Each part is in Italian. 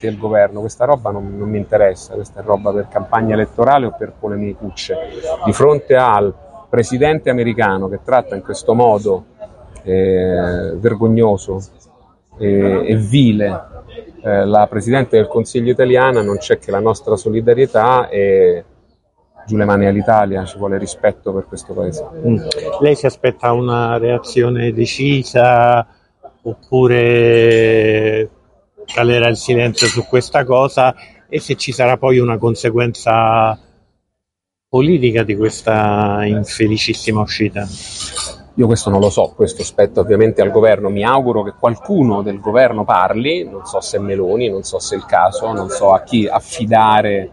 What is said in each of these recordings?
presidenti del governo, questa roba non mi interessa, questa è roba per campagna elettorale o per polemicucce. Di fronte al presidente americano che tratta in questo modo vergognoso e vile la Presidente del Consiglio italiana, non c'è che la nostra solidarietà e giù le mani all'Italia, ci vuole rispetto per questo paese. Lei si aspetta una reazione decisa oppure calerà il silenzio su questa cosa, e se ci sarà poi una conseguenza politica di questa infelicissima uscita? Io questo non lo so, questo spetta ovviamente al governo, mi auguro che qualcuno del governo parli, non so se Meloni, non so se è il caso, non so a chi affidare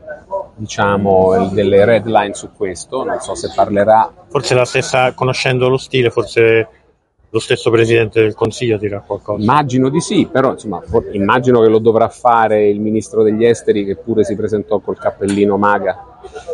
delle red line su questo, non so se parlerà. Forse la stessa, conoscendo lo stile, forse lo stesso Presidente del Consiglio dirà qualcosa. Immagino di sì, però insomma, immagino che lo dovrà fare il Ministro degli Esteri, che pure si presentò col cappellino MAGA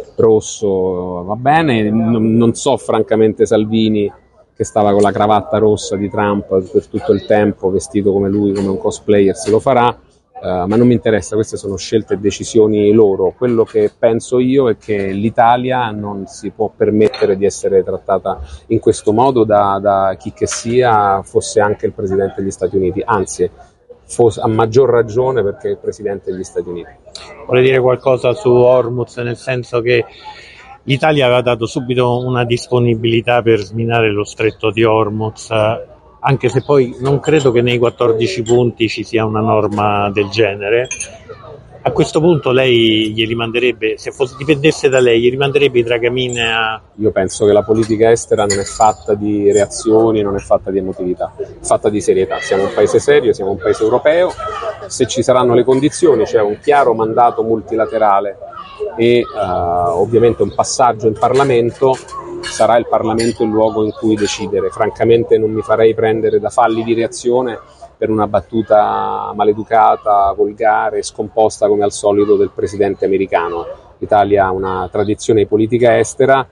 rosso, va bene, non so francamente Salvini, che stava con la cravatta rossa di Trump per tutto il tempo, vestito come lui, come un cosplayer, se lo farà, ma non mi interessa, queste sono scelte e decisioni loro. Quello che penso io è che l'Italia non si può permettere di essere trattata in questo modo da chi che sia, fosse anche il Presidente degli Stati Uniti, anzi, a maggior ragione perché è il Presidente degli Stati Uniti. Vuole dire qualcosa su Hormuz, nel senso che l'Italia aveva dato subito una disponibilità per sminare lo stretto di Hormuz, anche se poi non credo che nei 14 punti ci sia una norma del genere. A questo punto lei glieli manderebbe, se dipendesse da lei, gli rimanderebbe i dragamine a... Io penso che la politica estera non è fatta di reazioni, non è fatta di emotività, è fatta di serietà. Siamo un paese serio, siamo un paese europeo, se ci saranno le condizioni, c'è un chiaro mandato multilaterale e ovviamente un passaggio in Parlamento, sarà il Parlamento il luogo in cui decidere. Francamente non mi farei prendere da falli di reazione per una battuta maleducata, volgare, scomposta come al solito del presidente americano. L'Italia ha una tradizione di politica estera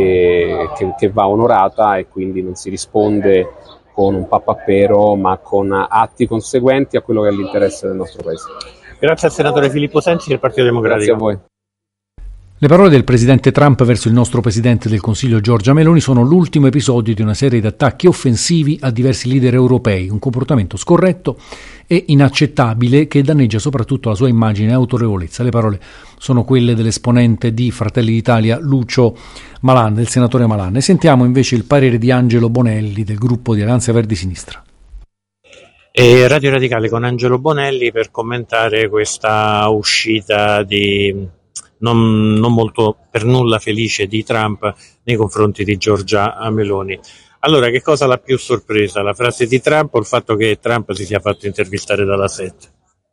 che va onorata, e quindi non si risponde con un pappappero ma con atti conseguenti a quello che è l'interesse del nostro paese. Grazie al senatore Filippo Sensi del Partito Democratico. Grazie a voi. Le parole del presidente Trump verso il nostro presidente del Consiglio Giorgia Meloni sono l'ultimo episodio di una serie di attacchi offensivi a diversi leader europei, un comportamento scorretto e inaccettabile che danneggia soprattutto la sua immagine e autorevolezza. Le parole sono quelle dell'esponente di Fratelli d'Italia Lucio Malan, del senatore Malan. E sentiamo invece il parere di Angelo Bonelli del gruppo di Alleanza Verdi Sinistra. E Radio Radicale con Angelo Bonelli per commentare questa uscita di non molto per nulla felice di Trump nei confronti di Giorgia Meloni. Allora, che cosa l'ha più sorpresa? La frase di Trump o il fatto che Trump si sia fatto intervistare dalla 7?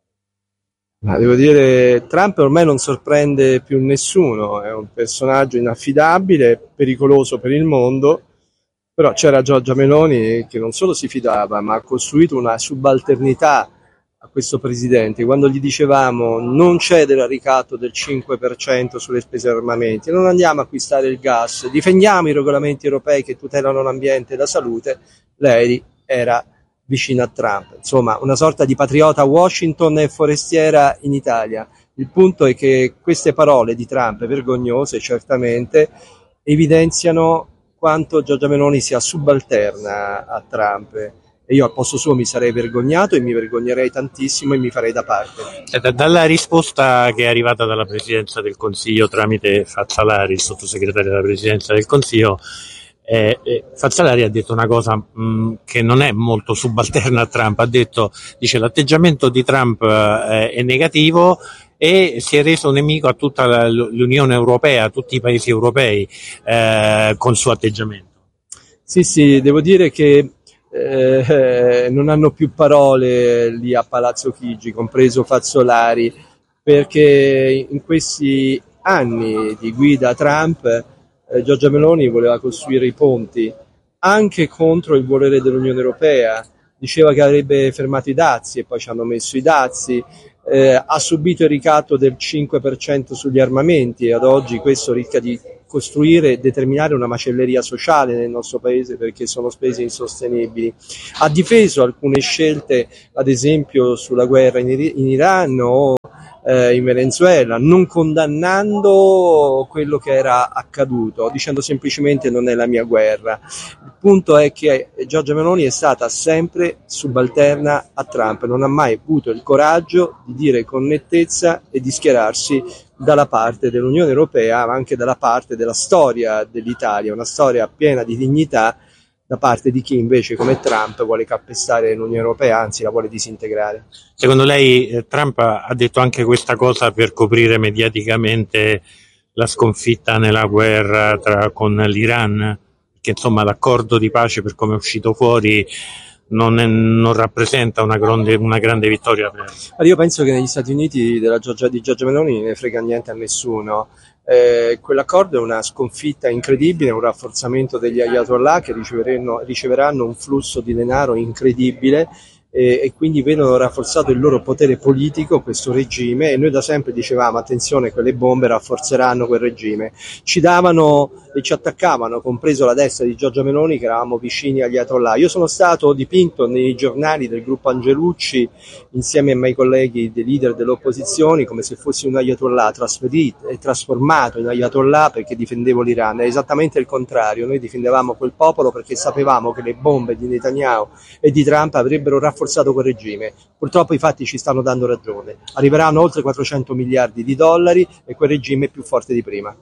Ma devo dire, Trump ormai non sorprende più nessuno, è un personaggio inaffidabile, pericoloso per il mondo, però c'era Giorgia Meloni che non solo si fidava, ma ha costruito una subalternità a questo presidente. Quando gli dicevamo non cedere al ricatto del 5% sulle spese armamenti, non andiamo a acquistare il gas, difendiamo i regolamenti europei che tutelano l'ambiente e la salute, lei era vicino a Trump. Insomma, una sorta di patriota a Washington e forestiera in Italia. Il punto è che queste parole di Trump, vergognose certamente, evidenziano quanto Giorgia Meloni sia subalterna a Trump. E io al posto suo mi sarei vergognato e mi vergognerei tantissimo e mi farei da parte. Dalla risposta che è arrivata dalla Presidenza del Consiglio tramite Fazzolari, il sottosegretario della Presidenza del Consiglio, Fazzolari ha detto una cosa che non è molto subalterna a Trump. Dice l'atteggiamento di Trump è negativo e si è reso nemico a tutta l'Unione Europea, a tutti i paesi europei col suo atteggiamento. Sì, devo dire che non hanno più parole lì a Palazzo Chigi, compreso Fazzolari, perché in questi anni di guida Trump Giorgia Meloni voleva costruire i ponti anche contro il volere dell'Unione Europea, diceva che avrebbe fermato i dazi e poi ci hanno messo i dazi, ha subito il ricatto del 5% sugli armamenti e ad oggi questo rischia di costruire e determinare una macelleria sociale nel nostro paese, perché sono spese insostenibili. Ha difeso alcune scelte, ad esempio sulla guerra in Iran o in Venezuela, non condannando quello che era accaduto, dicendo semplicemente non è la mia guerra. Il punto è che Giorgia Meloni è stata sempre subalterna a Trump, non ha mai avuto il coraggio di dire con nettezza e di schierarsi dalla parte dell'Unione Europea, ma anche dalla parte della storia dell'Italia, una storia piena di dignità, da parte di chi invece come Trump vuole calpestare l'Unione Europea, anzi la vuole disintegrare. Secondo lei Trump ha detto anche questa cosa per coprire mediaticamente la sconfitta nella guerra con l'Iran? Che insomma l'accordo di pace, per come è uscito fuori, non rappresenta una grande vittoria per... Io penso che negli Stati Uniti di Giorgia Meloni ne frega niente a nessuno. Quell'accordo è una sconfitta incredibile, un rafforzamento degli ayatollah che riceveranno un flusso di denaro incredibile e quindi vedono rafforzato il loro potere politico, questo regime, e noi da sempre dicevamo attenzione, quelle bombe rafforzeranno quel regime. Ci davano e ci attaccavano, compreso la destra di Giorgia Meloni, che eravamo vicini agli ayatollah. Io sono stato dipinto nei giornali del gruppo Angelucci insieme ai miei colleghi dei leader delle opposizioni come se fossi un ayatollah trasferito e trasformato in ayatollah perché difendevo l'Iran. È esattamente il contrario, noi difendevamo quel popolo perché sapevamo che le bombe di Netanyahu e di Trump avrebbero rafforzato quel regime. Purtroppo i fatti ci stanno dando ragione. Arriveranno oltre 400 miliardi di dollari e quel regime è più forte di prima.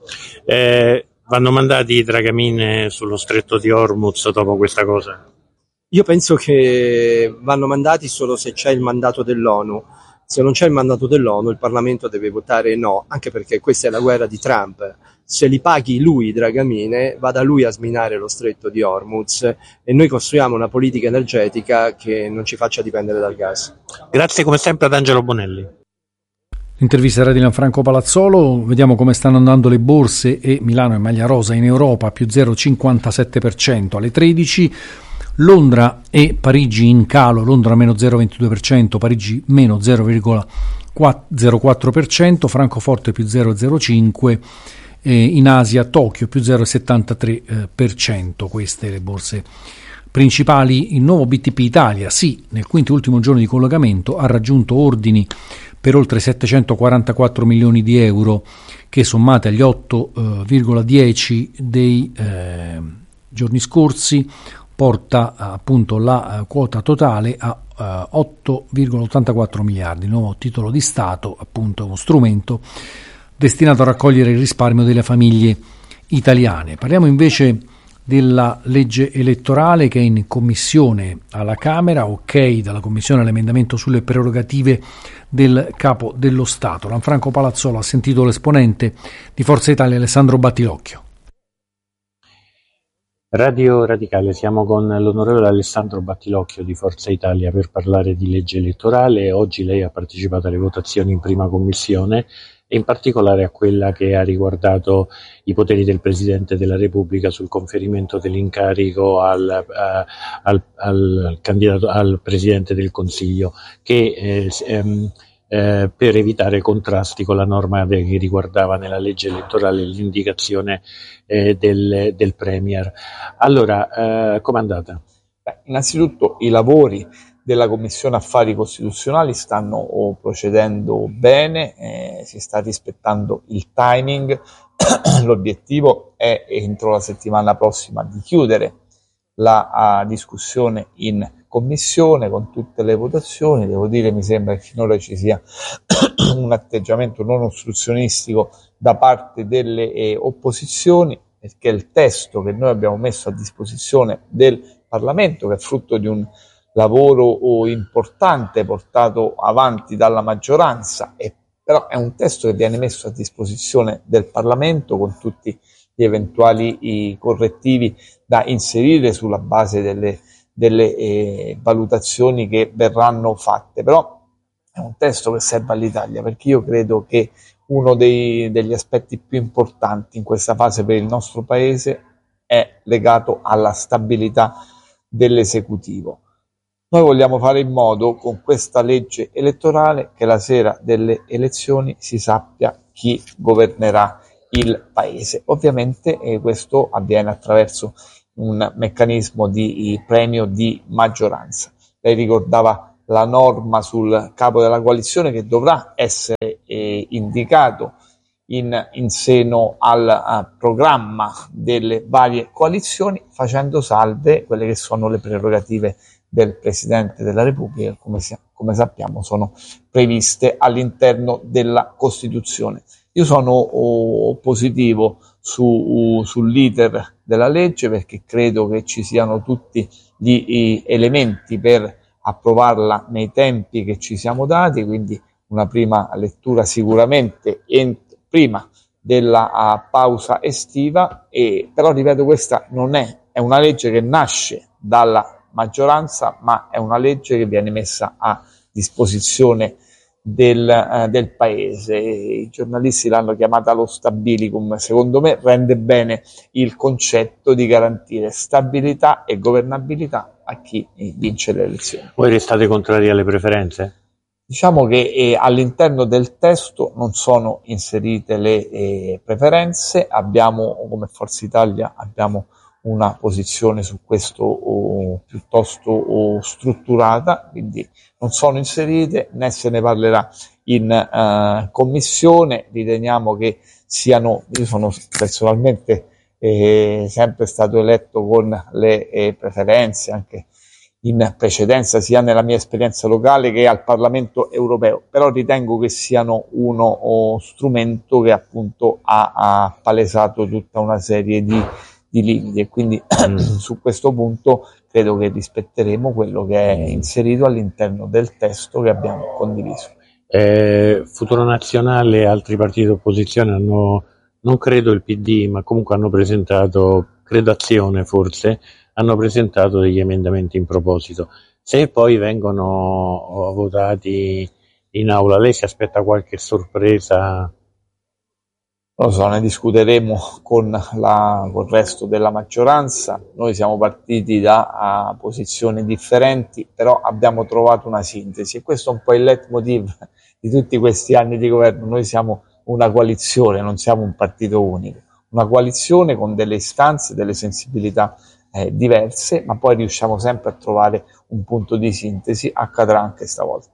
Vanno mandati i dragamine sullo stretto di Hormuz dopo questa cosa? Io penso che vanno mandati solo se c'è il mandato dell'ONU. Se non c'è il mandato dell'ONU, il Parlamento deve votare no, anche perché questa è la guerra di Trump. Se li paghi lui i dragamine, vada lui a sminare lo stretto di Hormuz e noi costruiamo una politica energetica che non ci faccia dipendere dal gas. Grazie come sempre ad Angelo Bonelli. Intervista era di Gianfranco Palazzolo. Vediamo come stanno andando le borse e Milano è maglia rosa in Europa, più 0,57% alle 13. Londra e Parigi in calo, Londra meno 0,22%, Parigi meno 0,04%, Francoforte più 0,05%, in Asia Tokyo più 0,73%, queste le borse principali. Il nuovo BTP Italia, sì, nel quinto e ultimo giorno di collocamento ha raggiunto ordini per oltre 744 milioni di euro che sommate agli 8,10 dei giorni scorsi porta appunto la quota totale a 8,84 miliardi. Il nuovo titolo di Stato appunto è uno strumento destinato a raccogliere il risparmio delle famiglie italiane. Parliamo invece della legge elettorale che è in commissione alla Camera, ok dalla commissione all'emendamento sulle prerogative del Capo dello Stato. Gianfranco Palazzolo ha sentito l'esponente di Forza Italia Alessandro Battilocchio. Radio Radicale, siamo con l'onorevole Alessandro Battilocchio di Forza Italia per parlare di legge elettorale. Oggi lei ha partecipato alle votazioni in prima commissione e in particolare a quella che ha riguardato i poteri del Presidente della Repubblica sul conferimento dell'incarico al candidato al Presidente del Consiglio, che per evitare contrasti con la norma che riguardava nella legge elettorale l'indicazione del Premier. Allora, com'è andata? Innanzitutto i lavori della Commissione Affari Costituzionali stanno procedendo bene, si sta rispettando il timing. L'obiettivo è entro la settimana prossima di chiudere la discussione in Commissione con tutte le votazioni. Devo dire, mi sembra che finora ci sia un atteggiamento non ostruzionistico da parte delle opposizioni, perché il testo che noi abbiamo messo a disposizione del Parlamento, che è frutto di un lavoro importante portato avanti dalla maggioranza, però è un testo che viene messo a disposizione del Parlamento con tutti gli eventuali correttivi da inserire sulla base delle valutazioni che verranno fatte. Però è un testo che serve all'Italia, perché io credo che uno degli aspetti più importanti in questa fase per il nostro Paese è legato alla stabilità dell'esecutivo. Noi vogliamo fare in modo, con questa legge elettorale, che la sera delle elezioni si sappia chi governerà il Paese. Ovviamente questo avviene attraverso un meccanismo di premio di maggioranza. Lei ricordava la norma sul capo della coalizione che dovrà essere indicato in seno al programma delle varie coalizioni, facendo salve quelle che sono le prerogative del Presidente della Repubblica, come sappiamo sono previste all'interno della Costituzione. Io sono positivo sull'iter della legge, perché credo che ci siano tutti gli elementi per approvarla nei tempi che ci siamo dati, quindi una prima lettura sicuramente prima della pausa estiva, però ripeto, questa non è una legge che nasce dalla maggioranza, ma è una legge che viene messa a disposizione del Paese. I giornalisti l'hanno chiamata lo stabilicum. Secondo me rende bene il concetto di garantire stabilità e governabilità a chi vince le elezioni. Voi restate contrari alle preferenze? Diciamo che all'interno del testo non sono inserite le preferenze. Abbiamo, come Forza Italia, una posizione su questo piuttosto strutturata, quindi non sono inserite, né se ne parlerà in commissione. Riteniamo che io sono personalmente sempre stato eletto con le preferenze, anche in precedenza, sia nella mia esperienza locale che al Parlamento europeo, però ritengo che siano uno strumento che appunto ha palesato tutta una serie di limiti, e quindi su questo punto credo che rispetteremo quello che è inserito all'interno del testo che abbiamo condiviso. Futuro Nazionale e altri partiti d'opposizione non credo il PD, ma comunque hanno presentato, credo Azione forse, hanno presentato degli emendamenti in proposito. Se poi vengono votati in aula, lei si aspetta qualche sorpresa? Non lo so, ne discuteremo con il resto della maggioranza. Noi siamo partiti da posizioni differenti, però abbiamo trovato una sintesi, e questo è un po' il leitmotiv di tutti questi anni di governo. Noi siamo una coalizione, non siamo un partito unico, una coalizione con delle istanze, delle sensibilità diverse, ma poi riusciamo sempre a trovare un punto di sintesi. Accadrà anche stavolta.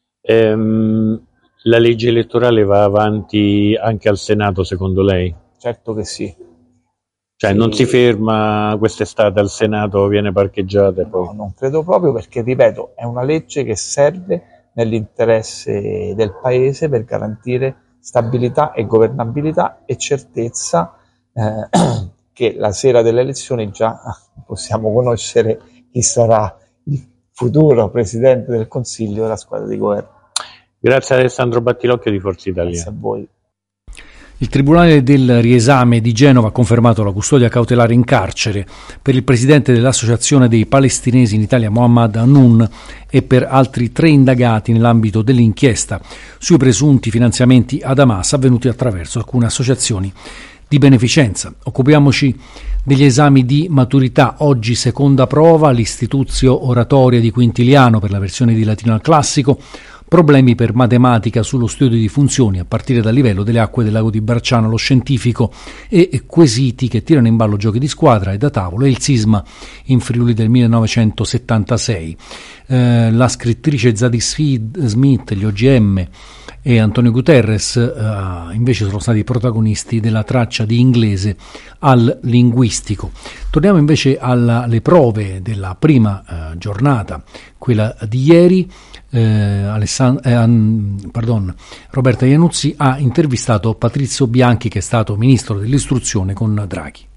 La legge elettorale va avanti anche al Senato, secondo lei? Certo che sì. Cioè sì. Non si ferma quest'estate al Senato, viene parcheggiata e poi... No, non credo proprio, perché ripeto, è una legge che serve nell'interesse del Paese per garantire stabilità e governabilità e certezza, che la sera delle elezioni già possiamo conoscere chi sarà il futuro Presidente del Consiglio della squadra di governo. Grazie a Alessandro Battilocchio di Forza Italia. Grazie a voi. Il Tribunale del Riesame di Genova ha confermato la custodia cautelare in carcere per il presidente dell'Associazione dei Palestinesi in Italia, Mohammad Hannoun, e per altri 3 indagati nell'ambito dell'inchiesta sui presunti finanziamenti ad Hamas avvenuti attraverso alcune associazioni di beneficenza. Occupiamoci degli esami di maturità. Oggi seconda prova, l'Istitutio Oratoria di Quintiliano per la versione di latino al classico. Problemi per matematica sullo studio di funzioni a partire dal livello delle acque del lago di Bracciano, lo scientifico, e quesiti che tirano in ballo giochi di squadra e da tavolo, e il sisma in Friuli del 1976. La scrittrice Zadie Smith, gli OGM e Antonio Guterres invece sono stati protagonisti della traccia di inglese al linguistico. Torniamo invece alle prove della prima giornata, quella di ieri. Roberta Iannuzzi ha intervistato Patrizio Bianchi, che è stato ministro dell'istruzione con Draghi.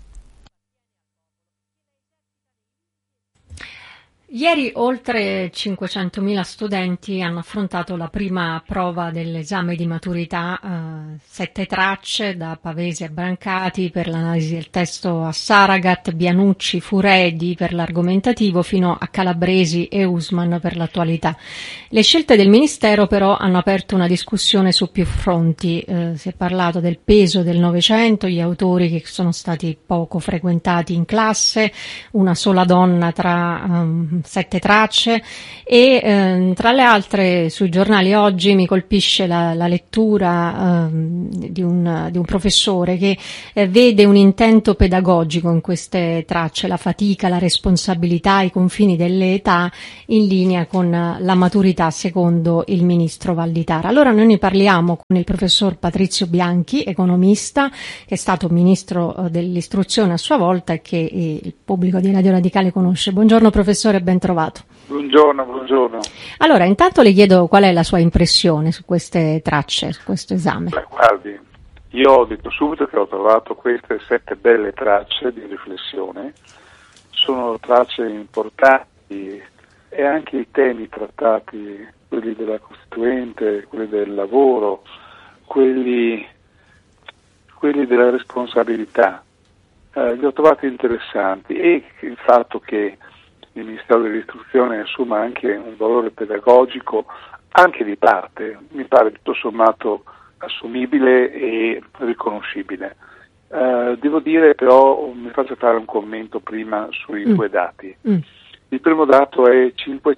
Ieri oltre 500.000 studenti hanno affrontato la prima prova dell'esame di maturità, 7 tracce da Pavesi a Brancati per l'analisi del testo, a Saragat, Bianucci, Furedi per l'argomentativo, fino a Calabresi e Usman per l'attualità. Le scelte del Ministero però hanno aperto una discussione su più fronti. Si è parlato del peso del Novecento, gli autori che sono stati poco frequentati in classe, una sola donna tra 7 tracce e tra le altre sui giornali oggi mi colpisce la lettura di un professore che vede un intento pedagogico in queste tracce, la fatica, la responsabilità, i confini delle età in linea con la maturità secondo il ministro Valditara. Allora noi ne parliamo con il professor Patrizio Bianchi, economista, che è stato ministro dell'istruzione a sua volta e che il pubblico di Radio Radicale conosce. Buongiorno professore, ben trovato. Buongiorno. Allora, intanto le chiedo qual è la sua impressione su queste tracce, su questo esame. Guardi, io ho detto subito che ho trovato queste 7 belle tracce di riflessione, sono tracce importanti e anche i temi trattati, quelli della Costituente, quelli del lavoro, quelli della responsabilità, li ho trovati interessanti, e il fatto che il Ministero dell'Istruzione assuma anche un valore pedagogico anche di parte, mi pare tutto sommato assumibile e riconoscibile. Devo dire però, mi faccio fare un commento prima sui 2 dati. Il primo dato è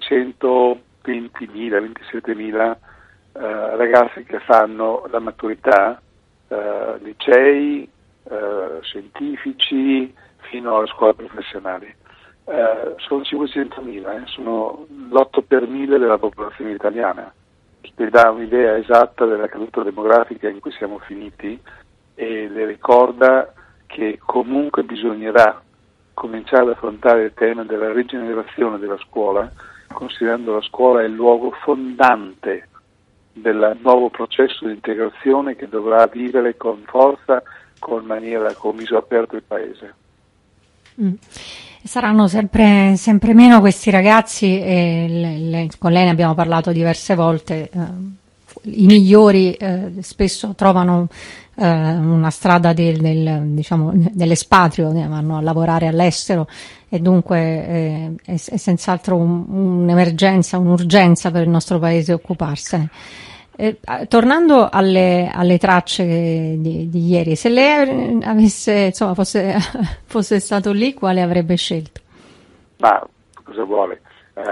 27.000 ragazzi che fanno la maturità, licei, scientifici, fino alle scuole professionali. Sono 500.000, sono l'8 per 1000 della popolazione italiana, che dà un'idea esatta della caduta demografica in cui siamo finiti e le ricorda che comunque bisognerà cominciare ad affrontare il tema della rigenerazione della scuola, considerando la scuola il luogo fondante del nuovo processo di integrazione che dovrà vivere con forza, con viso aperto il Paese. Saranno sempre meno questi ragazzi e con lei ne abbiamo parlato diverse volte. I migliori spesso trovano una strada dell'espatrio, vanno a lavorare all'estero e dunque è senz'altro un'emergenza, un'urgenza per il nostro Paese occuparsene. Tornando alle tracce di ieri, se lei avesse, fosse stato lì, quale avrebbe scelto? Ma cosa vuole?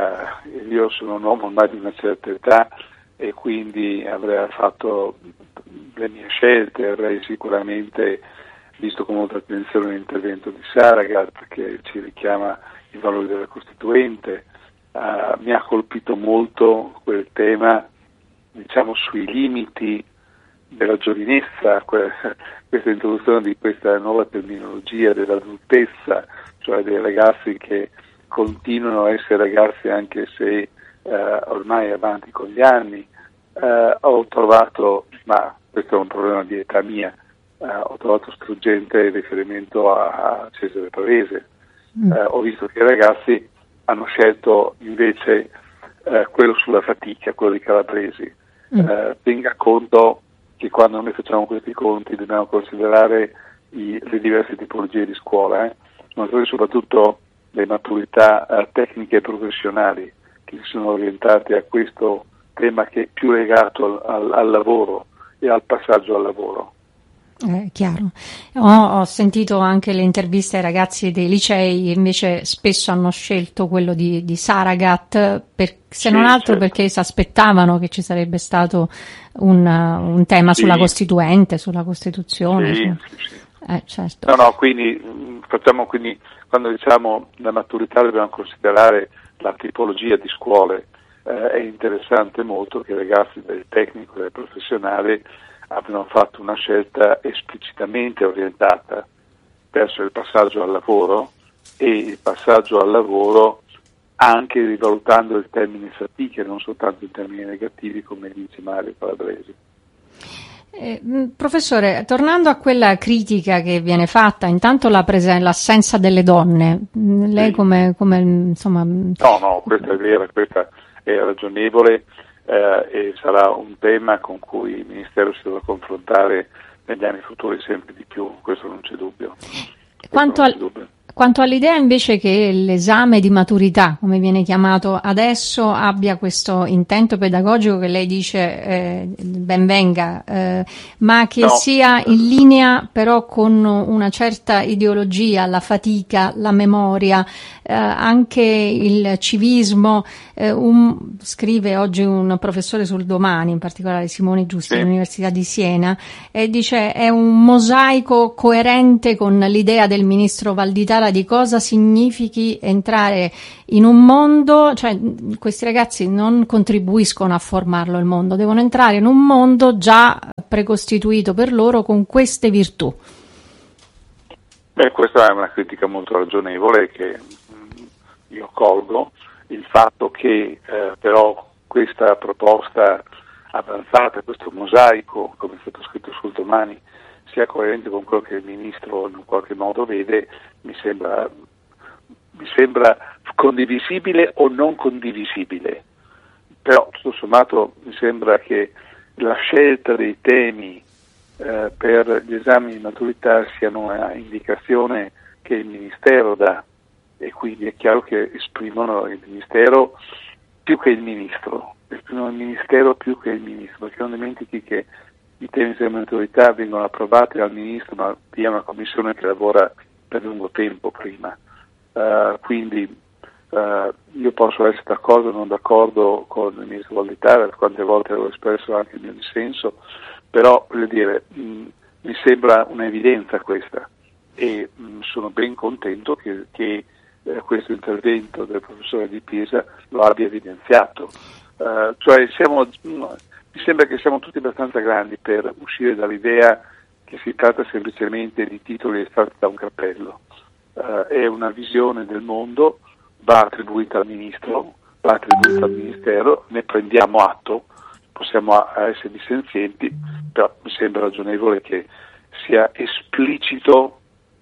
Io sono un uomo ormai di una certa età e quindi avrei fatto le mie scelte, avrei sicuramente visto con molta attenzione l'intervento di Saragat, che ci richiama i valori della Costituente. Mi ha colpito molto quel tema, diciamo, sui limiti della giovinezza, questa introduzione di questa nuova terminologia dell'adultezza, cioè dei ragazzi che continuano a essere ragazzi anche se ormai avanti con gli anni. Ho trovato, ma questo è un problema di età mia, ho trovato struggente il riferimento a Cesare Pavese. Ho visto che i ragazzi hanno scelto invece quello sulla fatica, quello di Calabresi. Tenga conto che quando noi facciamo questi conti dobbiamo considerare le diverse tipologie di scuola, soprattutto le maturità tecniche e professionali che si sono orientate a questo tema che è più legato al lavoro e al passaggio al lavoro. Chiaro. Ho sentito anche le interviste ai ragazzi dei licei, invece spesso hanno scelto quello di Saragat, se non altro certo, perché si aspettavano che ci sarebbe stato un tema sulla Costituente, sulla Costituzione. Sì. Certo. No, quindi quando diciamo la maturità dobbiamo considerare la tipologia di scuole. È interessante molto che i ragazzi del tecnico e del professionale abbiano fatto una scelta esplicitamente orientata verso il passaggio al lavoro, e il passaggio al lavoro anche rivalutando il termine fatica, non soltanto in termini negativi come dice Mario Calabresi. Professore, tornando a quella critica che viene fatta, intanto l'assenza delle donne, lei come insomma... No, questa è vera, questa è ragionevole. E sarà un tema con cui il Ministero si dovrà confrontare negli anni futuri sempre di più, questo non c'è dubbio. Quanto Quanto all'idea invece che l'esame di maturità, come viene chiamato adesso, abbia questo intento pedagogico che lei dice ben venga, ma che sia in linea però con una certa ideologia, la fatica, la memoria, anche il civismo, scrive oggi un professore sul Domani, in particolare Simone Giusti dell'Università di Siena, e dice è un mosaico coerente con l'idea del ministro Valditara di cosa significhi entrare in un mondo, cioè questi ragazzi non contribuiscono a formarlo il mondo, devono entrare in un mondo già precostituito per loro con queste virtù. Questa è una critica molto ragionevole che io colgo, il fatto che però questa proposta avanzata, questo mosaico, come è stato scritto sul Domani, sia coerente con quello che il ministro in qualche modo vede, mi sembra condivisibile o non condivisibile, però tutto sommato mi sembra che la scelta dei temi per gli esami di maturità siano una indicazione che il Ministero dà, e quindi è chiaro che esprimono il Ministero più che il Ministro, esprimono il Ministero più che il Ministro, perché non dimentichi che i temi di maturità vengono approvati dal Ministro, ma via una commissione che lavora per lungo tempo prima. Quindi io posso essere d'accordo o non d'accordo con il Ministro Valditara, quante volte avevo espresso anche il mio dissenso, però voglio dire, mi sembra un'evidenza questa, e sono ben contento che questo intervento del professore Di Pisa lo abbia evidenziato. Mi sembra che siamo tutti abbastanza grandi per uscire dall'idea che si tratta semplicemente di titoli estratti da un cappello. È una visione del mondo, va attribuita al Ministro, va attribuita al Ministero, ne prendiamo atto, possiamo essere dissenzienti, però mi sembra ragionevole che sia esplicito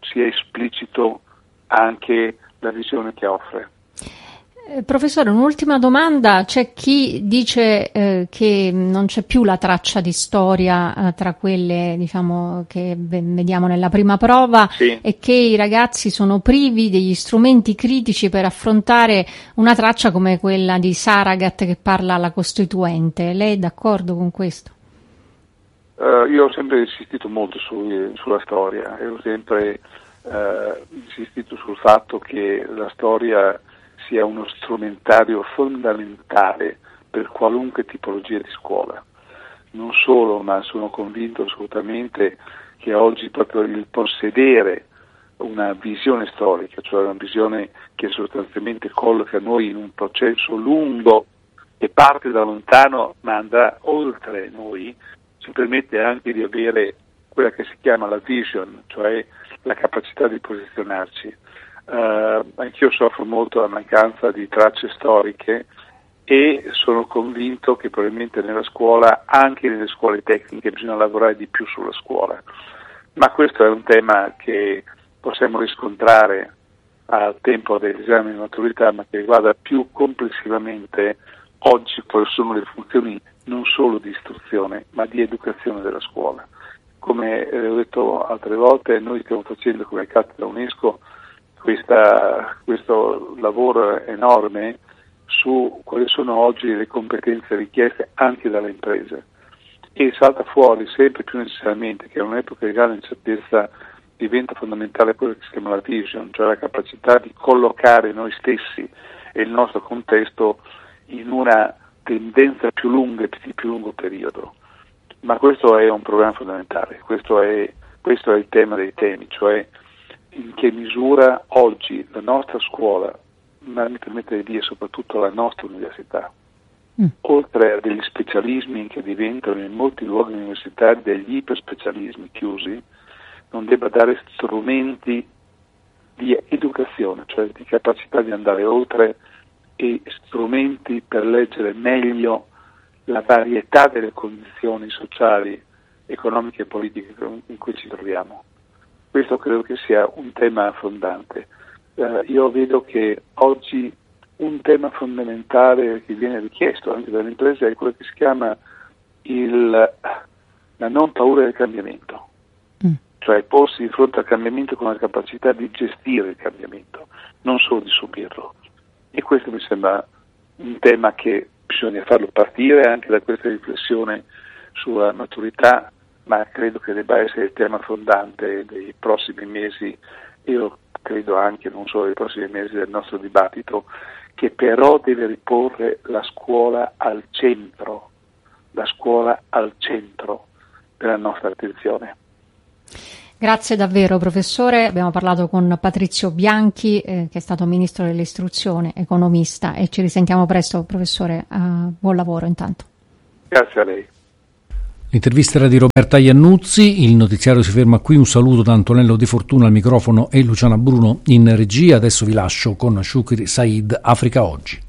anche la visione che offre. Professore, un'ultima domanda. C'è chi dice che non c'è più la traccia di storia tra quelle, diciamo, che vediamo nella prima prova, e che i ragazzi sono privi degli strumenti critici per affrontare una traccia come quella di Saragat che parla alla Costituente. Lei è d'accordo con questo? Io ho sempre insistito molto sulla storia, e ho sempre insistito sul fatto che la storia sia uno strumentario fondamentale per qualunque tipologia di scuola. Non solo, ma sono convinto assolutamente che oggi proprio il possedere una visione storica, cioè una visione che sostanzialmente colloca noi in un processo lungo che parte da lontano ma andrà oltre noi, ci permette anche di avere quella che si chiama la vision, cioè la capacità di posizionarci. Anch'io soffro molto la mancanza di tracce storiche, e sono convinto che probabilmente nella scuola, anche nelle scuole tecniche, bisogna lavorare di più sulla scuola. Ma questo è un tema che possiamo riscontrare al tempo degli esami di maturità, ma che riguarda più complessivamente oggi quali sono le funzioni non solo di istruzione, ma di educazione della scuola. Come ho detto altre volte, noi stiamo facendo come cattedra UNESCO questo lavoro enorme su quali sono oggi le competenze richieste anche dalle imprese, e salta fuori sempre più necessariamente che in un'epoca di grande incertezza diventa fondamentale quello che si chiama la vision, cioè la capacità di collocare noi stessi e il nostro contesto in una tendenza più lunga e di più lungo periodo. Ma questo è un problema fondamentale, questo è il tema dei temi, cioè in che misura oggi la nostra scuola, ma mi permette di dire soprattutto la nostra università, oltre a degli specialismi che diventano in molti luoghi universitari degli iperspecialismi chiusi, non debba dare strumenti di educazione, cioè di capacità di andare oltre, e strumenti per leggere meglio la varietà delle condizioni sociali, economiche e politiche in cui ci troviamo. Questo credo che sia un tema fondante. Io vedo che oggi un tema fondamentale che viene richiesto anche dalle imprese è quello che si chiama la non paura del cambiamento. cioè porsi di fronte al cambiamento con la capacità di gestire il cambiamento, non solo di subirlo. E questo mi sembra un tema che bisogna farlo partire anche da questa riflessione sulla maturità, ma credo che debba essere il tema fondante dei prossimi mesi, io credo anche non solo dei prossimi mesi del nostro dibattito, che però deve riporre la scuola al centro della nostra attenzione. Grazie davvero professore, abbiamo parlato con Patrizio Bianchi che è stato ministro dell'istruzione, economista, e ci risentiamo presto professore, buon lavoro intanto. Grazie a lei. L'intervista era di Roberta Iannuzzi, il notiziario si ferma qui, un saluto da Antonello Di Fortuna al microfono e Luciana Bruno in regia, adesso vi lascio con Shukri Said, Africa Oggi.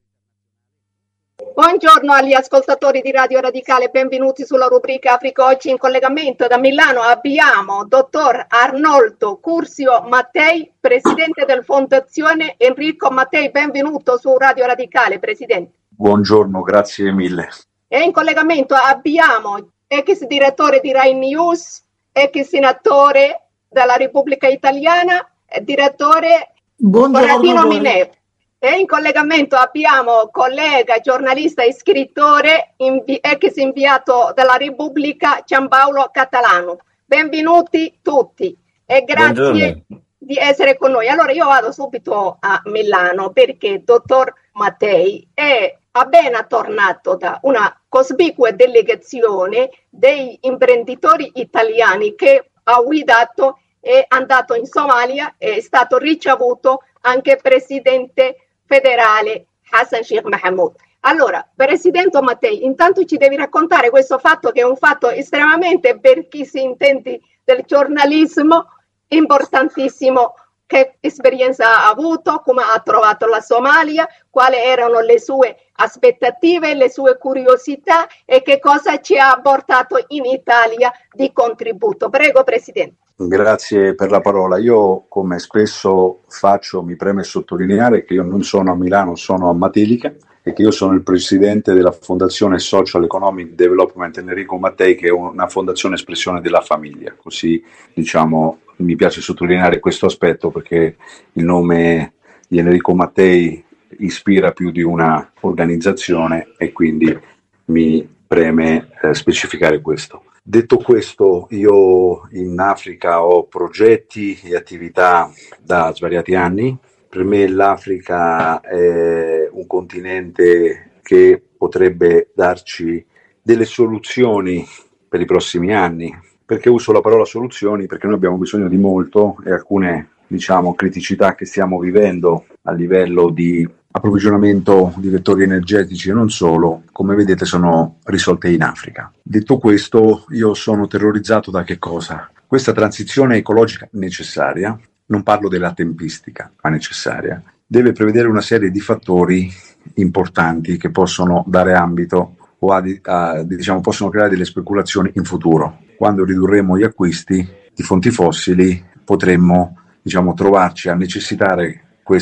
Buongiorno agli ascoltatori di Radio Radicale, benvenuti sulla rubrica Africa Oggi. In collegamento da Milano abbiamo dottor Arnoldo Curzio Mattei, presidente della Fondazione Enrico Mattei. Benvenuto su Radio Radicale, presidente. Buongiorno, grazie mille. E in collegamento abbiamo ex direttore di Rai News, ex senatore della Repubblica Italiana, direttore Corradino Mineo. E in collegamento abbiamo collega, giornalista e scrittore, ex inviato della Repubblica Giampaolo Catalano. Benvenuti tutti e grazie. Buongiorno. Di essere con noi. Allora io vado subito a Milano perché dottor Mattei è appena tornato da una cospicua delegazione dei imprenditori italiani che ha guidato, è andato in Somalia, è stato ricevuto anche presidente federale Hassan Sheikh Mohamud. Allora, presidente Mattei, intanto ci devi raccontare questo fatto che è un fatto estremamente, per chi si intende del giornalismo, importantissimo. Che esperienza ha avuto, come ha trovato la Somalia, quali erano le sue aspettative, le sue curiosità e che cosa ci ha portato in Italia di contributo. Prego, presidente. Grazie per la parola. Io, come spesso faccio, mi preme sottolineare che io non sono a Milano, sono a Matelica e che io sono il presidente della Fondazione Social Economic Development Enrico Mattei, che è una fondazione espressione della famiglia. Così, diciamo, mi piace sottolineare questo aspetto perché il nome di Enrico Mattei ispira più di una organizzazione e quindi mi preme specificare questo. Detto questo, io in Africa ho progetti e attività da svariati anni. Per me l'Africa è un continente che potrebbe darci delle soluzioni per i prossimi anni. Perché uso la parola soluzioni? Perché noi abbiamo bisogno di molto e alcune, diciamo, criticità che stiamo vivendo a livello di approvvigionamento di vettori energetici e non solo, come vedete sono risolte in Africa. Detto questo, io sono terrorizzato da che cosa? Questa transizione ecologica necessaria, non parlo della tempistica, ma necessaria, deve prevedere una serie di fattori importanti che possono dare ambito o diciamo, possono creare delle speculazioni in futuro. Quando ridurremo gli acquisti di fonti fossili potremmo, diciamo, trovarci a necessitare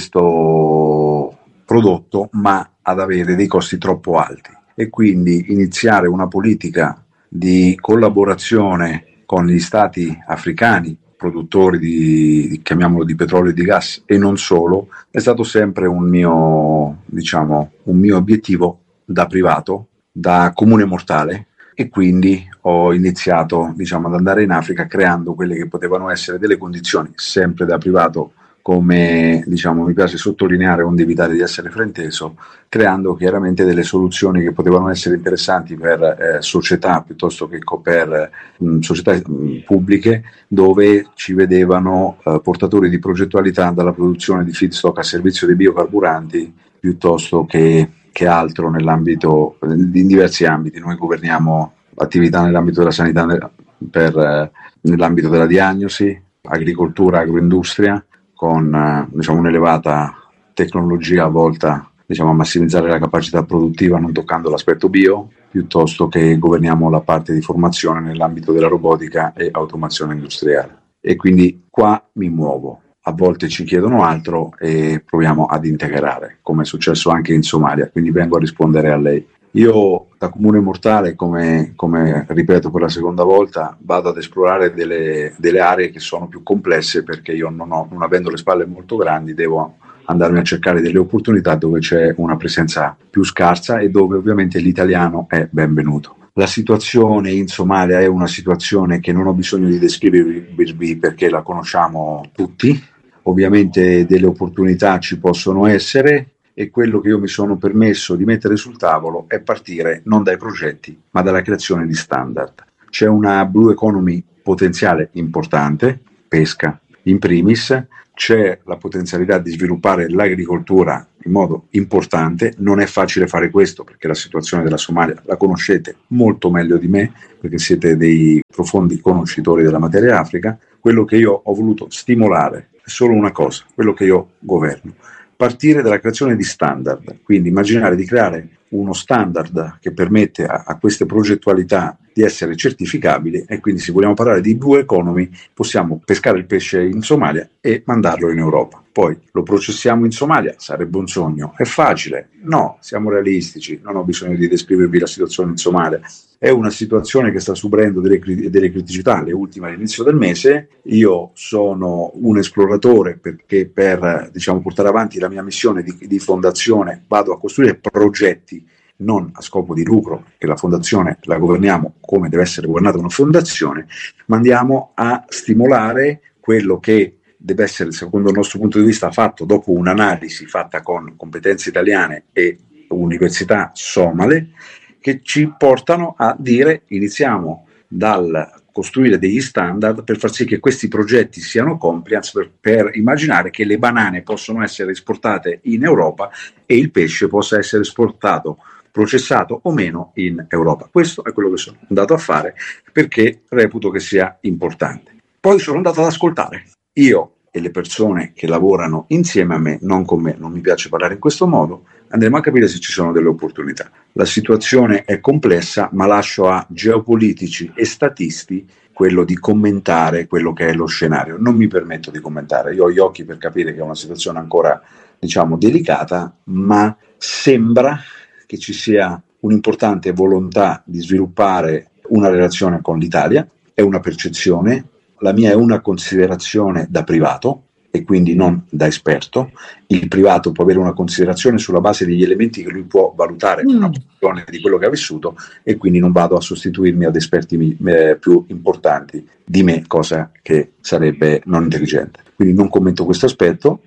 questo prodotto ma ad avere dei costi troppo alti e quindi iniziare una politica di collaborazione con gli stati africani produttori chiamiamolo di petrolio e di gas e non solo, è stato sempre un mio obiettivo da privato, da comune mortale, e quindi ho iniziato, diciamo, ad andare in Africa creando quelle che potevano essere delle condizioni sempre da privato, come, diciamo, mi piace sottolineare onde evitare di essere frainteso, creando chiaramente delle soluzioni che potevano essere interessanti per società piuttosto che per società pubbliche, dove ci vedevano portatori di progettualità dalla produzione di feedstock a servizio dei biocarburanti piuttosto che altro nell'ambito, in diversi ambiti. Noi governiamo attività nell'ambito della sanità, nell'ambito della diagnosi, agricoltura, agroindustria, con diciamo, un'elevata tecnologia volta, diciamo, a massimizzare la capacità produttiva non toccando l'aspetto bio, piuttosto che governiamo la parte di formazione nell'ambito della robotica e automazione industriale. E quindi qua mi muovo. A volte ci chiedono altro e proviamo ad integrare, come è successo anche in Somalia, quindi vengo a rispondere a lei. Io da comune mortale, come ripeto per la seconda volta, vado ad esplorare delle aree che sono più complesse, perché io non avendo le spalle molto grandi, devo andarmi a cercare delle opportunità dove c'è una presenza più scarsa e dove ovviamente l'italiano è benvenuto. La situazione in Somalia è una situazione che non ho bisogno di descrivervi perché la conosciamo tutti. Ovviamente delle opportunità ci possono essere, e quello che io mi sono permesso di mettere sul tavolo è partire non dai progetti ma dalla creazione di standard. C'è una blue economy potenziale importante, pesca in primis, c'è la potenzialità di sviluppare l'agricoltura in modo importante. Non è facile fare questo perché la situazione della Somalia la conoscete molto meglio di me, perché siete dei profondi conoscitori della materia Africa. Quello che io ho voluto stimolare è solo una cosa, quello che io governo: partire dalla creazione di standard, quindi immaginare di creare uno standard che permette a queste progettualità di essere certificabili, e quindi se vogliamo parlare di blue economy possiamo pescare il pesce in Somalia e mandarlo in Europa. Poi lo processiamo in Somalia, sarebbe un sogno. È facile? No, siamo realistici, non ho bisogno di descrivervi la situazione in Somalia. È una situazione che sta subendo delle criticità, le ultime all'inizio del mese. Io sono un esploratore perché per portare avanti la mia missione di fondazione vado a costruire progetti non a scopo di lucro, che la fondazione la governiamo come deve essere governata una fondazione, ma andiamo a stimolare quello che deve essere, secondo il nostro punto di vista, fatto dopo un'analisi fatta con competenze italiane e università somale, che ci portano a dire: iniziamo dal costruire degli standard per far sì che questi progetti siano compliance, per immaginare che le banane possono essere esportate in Europa e il pesce possa essere esportato, processato o meno, in Europa. Questo è quello che sono andato a fare perché reputo che sia importante. Poi sono andato ad ascoltare. Io e le persone che lavorano insieme a me, non con me, non mi piace parlare in questo modo, andremo a capire se ci sono delle opportunità. La situazione è complessa, ma lascio a geopolitici e statisti quello di commentare quello che è lo scenario. Non mi permetto di commentare, io ho gli occhi per capire che è una situazione ancora, delicata, ma sembra che ci sia un'importante volontà di sviluppare una relazione con l'Italia. È una percezione, la mia è una considerazione da privato e quindi non da esperto. Il privato può avere una considerazione sulla base degli elementi che lui può valutare una posizione di quello che ha vissuto, e quindi non vado a sostituirmi ad esperti più importanti di me, cosa che sarebbe non intelligente. Quindi non commento questo aspetto.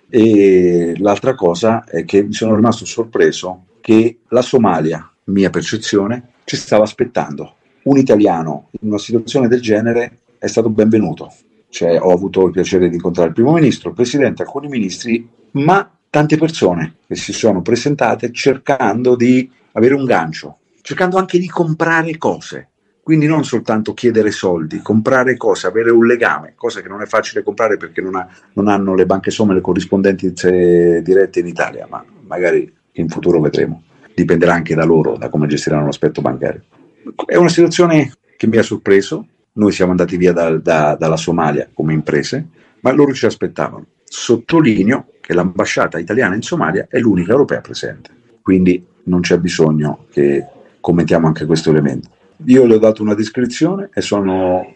E l'altra cosa è che mi sono rimasto sorpreso che la Somalia, mia percezione, ci stava aspettando. Un italiano in una situazione del genere è stato benvenuto. Cioè, ho avuto il piacere di incontrare il primo ministro, il presidente, alcuni ministri, ma tante persone che si sono presentate cercando di avere un gancio, cercando anche di comprare cose. Quindi non soltanto chiedere soldi, comprare cose, avere un legame, cosa che non è facile comprare perché non hanno le banche somale le corrispondenze dirette in Italia, ma magari in futuro vedremo. Dipenderà anche da loro, da come gestiranno l'aspetto bancario. È una situazione che mi ha sorpreso. Noi siamo andati via dalla Somalia come imprese, ma loro ci aspettavano. Sottolineo che l'ambasciata italiana in Somalia è l'unica europea presente, quindi non c'è bisogno che commentiamo anche questo elemento. Io le ho dato una descrizione e sono,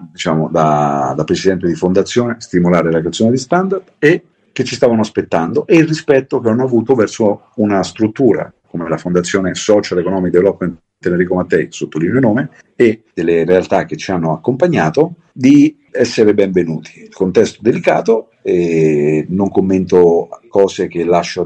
da presidente di fondazione, stimolare la creazione di standard, e che ci stavano aspettando, e il rispetto che hanno avuto verso una struttura come la Fondazione Social Economic Development Enrico Mattei, sottolineo il nome, e delle realtà che ci hanno accompagnato, di essere benvenuti. Il contesto è delicato e non commento cose che lascio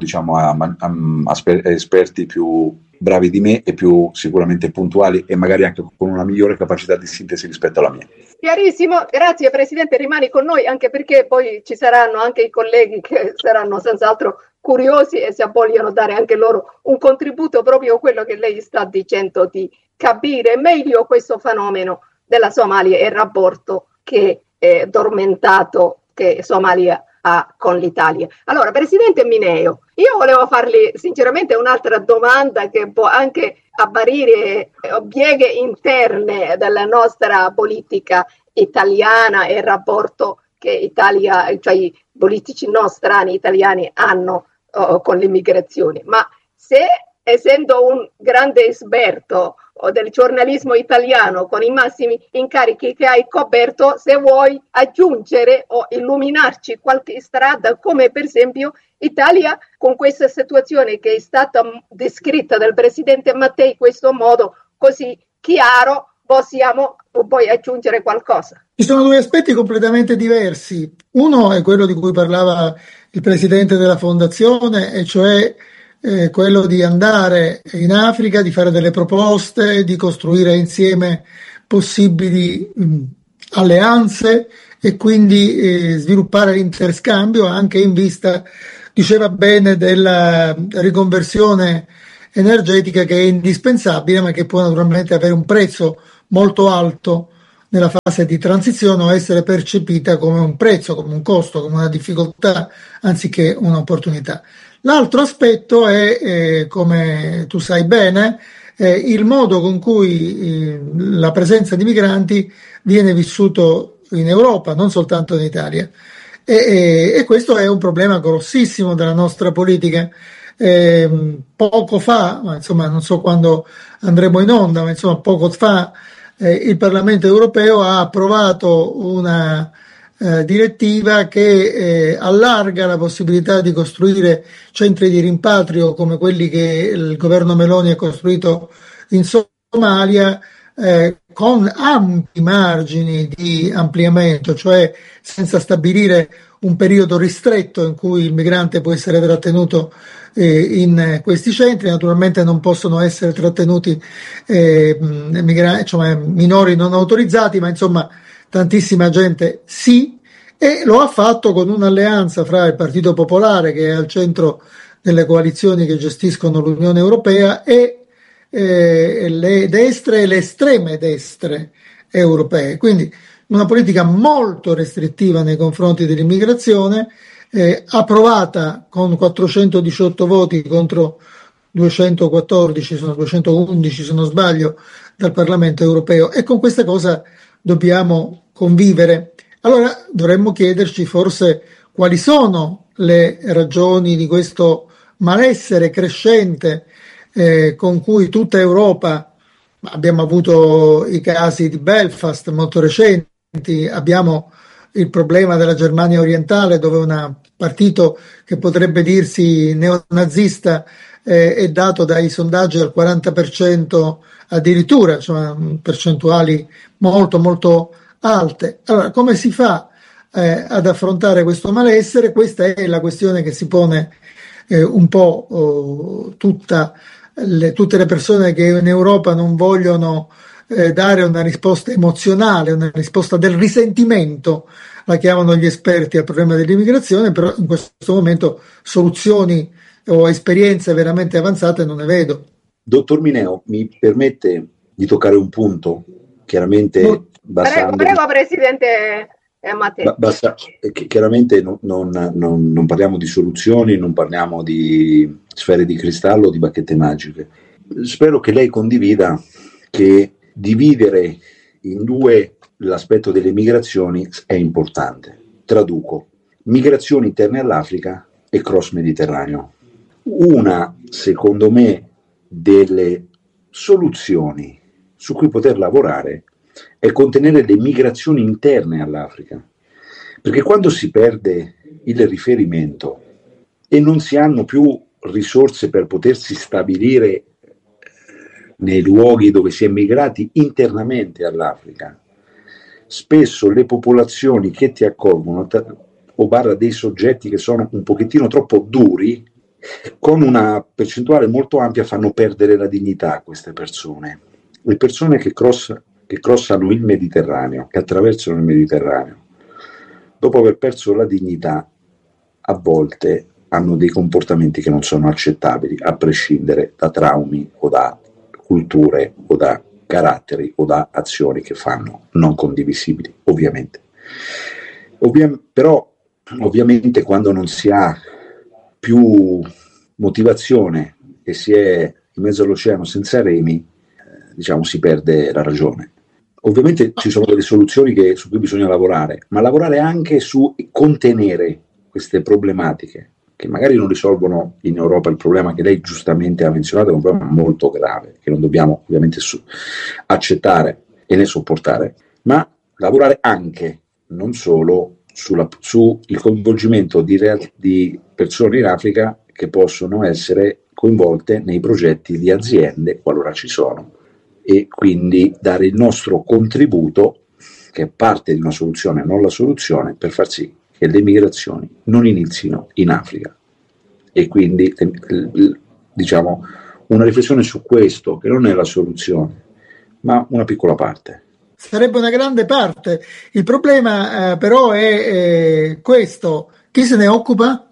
a esperti più bravi di me e più sicuramente puntuali, e magari anche con una migliore capacità di sintesi rispetto alla mia. Chiarissimo, grazie Presidente, rimani con noi, anche perché poi ci saranno anche i colleghi che saranno senz'altro curiosi e se vogliono dare anche loro un contributo, proprio quello che lei sta dicendo, di capire meglio questo fenomeno della Somalia e il rapporto che è dormentato che Somalia ha con l'Italia. Allora, Presidente Mineo, io volevo farle sinceramente un'altra domanda che può anche apparire pieghe interne della nostra politica italiana e il rapporto che Italia, cioè i politici nostrani italiani hanno con l'immigrazione. Ma se essendo un grande esperto del giornalismo italiano con i massimi incarichi che hai coperto, se vuoi aggiungere o illuminarci qualche strada, come per esempio Italia, con questa situazione che è stata descritta dal presidente Mattei in questo modo così chiaro, puoi aggiungere qualcosa? Ci sono due aspetti completamente diversi. Uno è quello di cui parlava il presidente della fondazione, e cioè quello di andare in Africa, di fare delle proposte, di costruire insieme possibili alleanze e quindi sviluppare l'interscambio anche in vista, diceva bene, della riconversione energetica, che è indispensabile ma che può naturalmente avere un prezzo molto alto nella fase di transizione o essere percepita come un prezzo, come un costo, come una difficoltà anziché un'opportunità. L'altro aspetto è, come tu sai bene, il modo con cui la presenza di migranti viene vissuto in Europa, non soltanto in Italia. E questo è un problema grossissimo della nostra politica. Poco fa, ma insomma non so quando andremo in onda, ma insomma poco fa il Parlamento europeo ha approvato una direttiva che allarga la possibilità di costruire centri di rimpatrio come quelli che il governo Meloni ha costruito in Somalia, con ampi margini di ampliamento, cioè senza stabilire un periodo ristretto in cui il migrante può essere trattenuto in questi centri. Naturalmente non possono essere trattenuti minori non autorizzati, ma insomma tantissima gente sì, e lo ha fatto con un'alleanza fra il Partito Popolare, che è al centro delle coalizioni che gestiscono l'Unione Europea, e le destre e le estreme destre europee. Quindi una politica molto restrittiva nei confronti dell'immigrazione, approvata con 418 voti contro 214, sono 211 se non sbaglio, dal Parlamento europeo, e con questa cosa dobbiamo convivere. Allora dovremmo chiederci forse quali sono le ragioni di questo malessere crescente con cui tutta Europa, abbiamo avuto i casi di Belfast molto recenti, abbiamo il problema della Germania orientale, dove un partito che potrebbe dirsi neonazista è dato dai sondaggi al 40% addirittura, insomma percentuali molto molto alte. Allora, come si fa ad affrontare questo malessere? Questa è la questione che si pone un po' tutte le persone che in Europa non vogliono dare una risposta emozionale, una risposta del risentimento, la chiamano gli esperti, al problema dell'immigrazione, però in questo momento soluzioni o esperienze veramente avanzate non ne vedo. Dottor Mineo, mi permette di toccare un punto, chiaramente Prego, Presidente Mattei. Chiaramente non parliamo di soluzioni, non parliamo di sfere di cristallo, di bacchette magiche. Spero che lei condivida che dividere in due l'aspetto delle migrazioni è importante. Traduco: migrazioni interne all'Africa e cross mediterraneo. Una, secondo me, delle soluzioni su cui poter lavorare è contenere le migrazioni interne all'Africa, perché quando si perde il riferimento e non si hanno più risorse per potersi stabilire nei luoghi dove si è migrati internamente all'Africa, spesso le popolazioni che ti accolgono o barra dei soggetti che sono un pochettino troppo duri, con una percentuale molto ampia fanno perdere la dignità a queste persone. Le persone che crossano il Mediterraneo, che attraversano il Mediterraneo, dopo aver perso la dignità, a volte hanno dei comportamenti che non sono accettabili, a prescindere da traumi o da culture o da caratteri o da azioni che fanno non condivisibili, ovviamente. Però ovviamente quando non si ha più motivazione e si è in mezzo all'oceano senza remi, si perde la ragione. Ovviamente ci sono delle soluzioni su cui bisogna lavorare, ma lavorare anche su contenere queste problematiche, che magari non risolvono in Europa il problema che lei giustamente ha menzionato, è un problema molto grave, che non dobbiamo ovviamente accettare e né sopportare, ma lavorare anche, non solo, sul coinvolgimento di persone in Africa che possono essere coinvolte nei progetti di aziende, qualora ci sono, e quindi dare il nostro contributo, che è parte di una soluzione, non la soluzione, per far sì che le migrazioni non inizino in Africa. E quindi diciamo una riflessione su questo, che non è la soluzione, ma una piccola parte. Sarebbe una grande parte. Il problema però è questo: chi se ne occupa?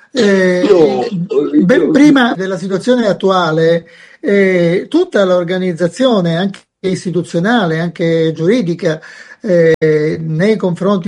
Ben prima della situazione attuale, tutta l'organizzazione, anche istituzionale, anche giuridica, nei confronti